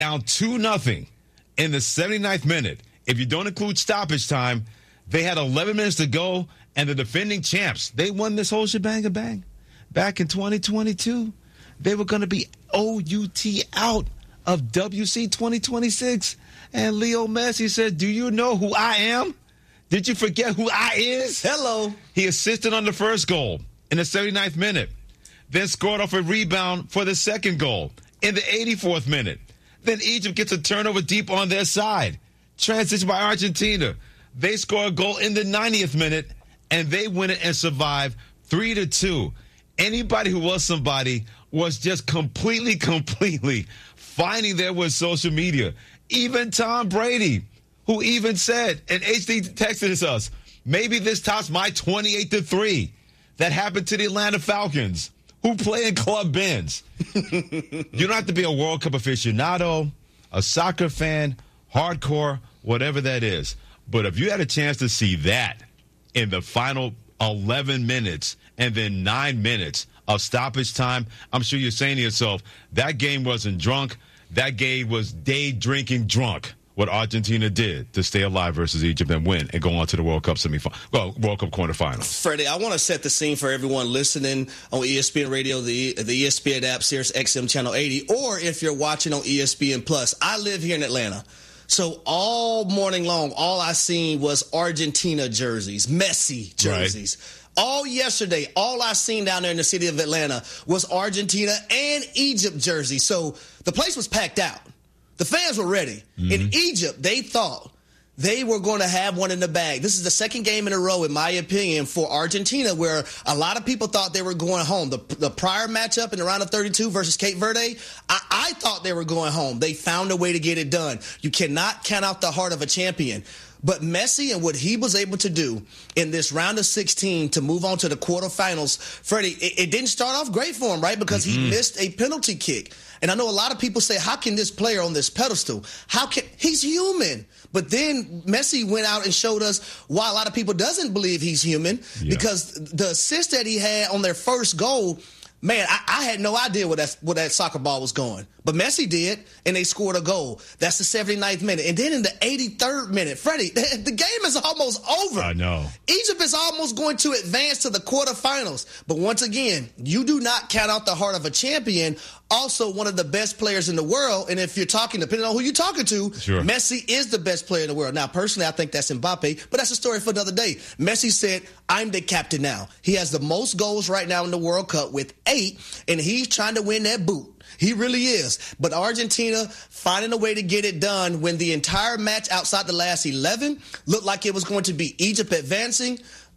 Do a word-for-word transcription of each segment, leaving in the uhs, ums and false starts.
down two nothing in the seventy-ninth minute. If you don't include stoppage time, they had eleven minutes to go, and the defending champs, they won this whole shebang bang. Back in twenty twenty-two, they were going to be O U T out of W C twenty twenty-six. And Leo Messi said, do you know who I am? Did you forget who I is? Hello. He assisted on the first goal in the seventy-ninth minute, then scored off a rebound for the second goal in the eighty-fourth minute. Then Egypt gets a turnover deep on their side. Transition by Argentina. They score a goal in the ninetieth minute, and they win it and survive three to two. Anybody who was somebody was just completely, completely finding there with social media. Even Tom Brady, who even said, and H D texted us, maybe this tops my twenty-eight to three that happened to the Atlanta Falcons, who play in club bins. You don't have to be a World Cup aficionado, a soccer fan, hardcore, whatever that is. But if you had a chance to see that in the final eleven minutes and then nine minutes of stoppage time, I'm sure you're saying to yourself, that game wasn't drunk. That game was day drinking drunk. What Argentina did to stay alive versus Egypt and win and go on to the World Cup semifinal, well, World Cup quarterfinals. Freddie, I want to set the scene for everyone listening on E S P N Radio, the the E S P N app, Sirius X M Channel eighty, or if you're watching on E S P N Plus. I live here in Atlanta. So all morning long, all I seen was Argentina jerseys, Messi jerseys. Right. All yesterday, all I seen down there in the city of Atlanta was Argentina and Egypt jerseys. So the place was packed out. The fans were ready. Mm-hmm. In Egypt, they thought they were going to have one in the bag. This is the second game in a row, in my opinion, for Argentina, where a lot of people thought they were going home. The, the prior matchup in the round of thirty-two versus Cape Verde, I, I thought they were going home. They found a way to get it done. You cannot count out the heart of a champion. But Messi and what he was able to do in this round of sixteen to move on to the quarterfinals, Freddie, it, it didn't start off great for him, right? Because mm-hmm. he missed a penalty kick. And I know a lot of people say, how can this player on this pedestal, how can, he's human. But then Messi went out and showed us why a lot of people doesn't believe he's human, yeah. because the assist that he had on their first goal, man, I, I had no idea where that, where that soccer ball was going. But Messi did, and they scored a goal. That's the seventy-ninth minute. And then in the eighty-third minute, Freddie, the, the game is almost over. I know. Egypt is almost going to advance to the quarterfinals. But once again, you do not count out the heart of a champion, also one of the best players in the world. And if you're talking, depending on who you're talking to, sure. Messi is the best player in the world. Now, personally, I think that's Mbappe, but that's a story for another day. Messi said, I'm the captain now. He has the most goals right now in the World Cup with eight, and he's trying to win that boot. He really is. But Argentina finding a way to get it done when the entire match outside the last eleven looked like it was going to be Egypt advancing.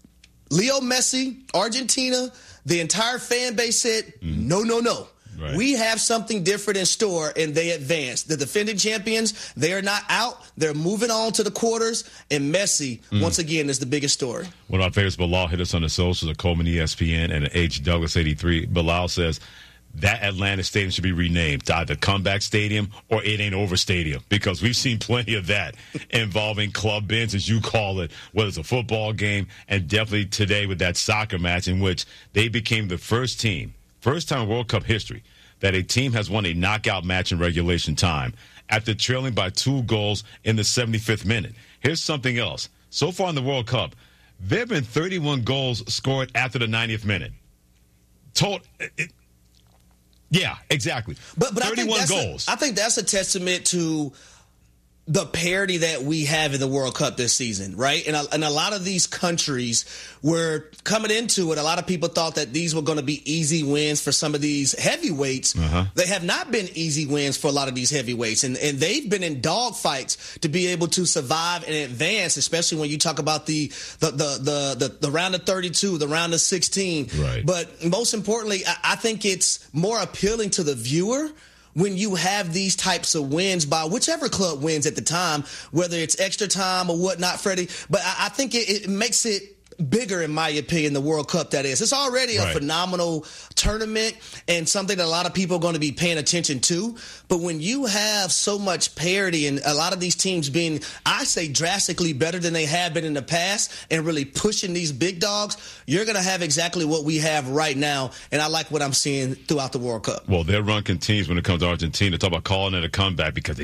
Leo Messi, Argentina, the entire fan base said, mm. no, no, no. Right. We have something different in store, and they advanced. The defending champions, they are not out. They're moving on to the quarters, and Messi, mm. once again, is the biggest story. One of our favorites, Bilal, hit us on the socials at Coleman E S P N and at H Douglas eighty-three. Bilal says, that Atlanta Stadium should be renamed to either Comeback Stadium or It Ain't Over Stadium, because we've seen plenty of that involving club bins, as you call it, whether it's a football game, and definitely today with that soccer match in which they became the first team, first time in World Cup history, that a team has won a knockout match in regulation time after trailing by two goals in the seventy-fifth minute. Here's something else. So far in the World Cup, there have been thirty-one goals scored after the ninetieth minute. Total... It, Yeah, exactly. But, but thirty-one I think goals. A, I think that's a testament to the parity that we have in the World Cup this season, right? And a, and a lot of these countries were coming into it. A lot of people thought that these were going to be easy wins for some of these heavyweights. Uh-huh. They have not been easy wins for a lot of these heavyweights. And, and they've been in dogfights to be able to survive and advance, especially when you talk about the the the the, the, the round of thirty-two, the round of sixteen. Right. But most importantly, I, I think it's more appealing to the viewer when you have these types of wins by whichever club wins at the time, whether it's extra time or whatnot, Freddie. But I, I think it, it makes it bigger, in my opinion, the World Cup that is. It's already a right. phenomenal tournament and something that a lot of people are going to be paying attention to. But when you have so much parity and a lot of these teams being, I say, drastically better than they have been in the past and really pushing these big dogs, you're going to have exactly what we have right now. And I like what I'm seeing throughout the World Cup. Well, their run continues when it comes to Argentina. Talk about calling it a comeback because they